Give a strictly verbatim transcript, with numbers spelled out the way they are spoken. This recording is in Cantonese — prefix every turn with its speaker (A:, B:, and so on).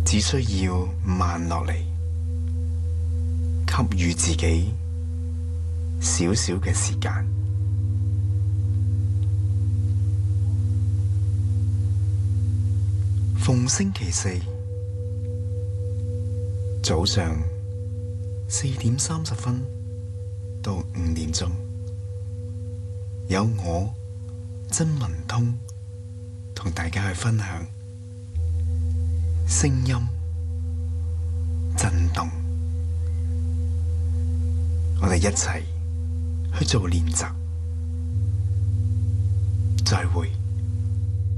A: 只需要慢落嚟，給予自己少少嘅時間。逢星期四早上四點三十分到五點鐘，有我曾文通同大家去分享聲音震動，我哋一齊去做練習。再會。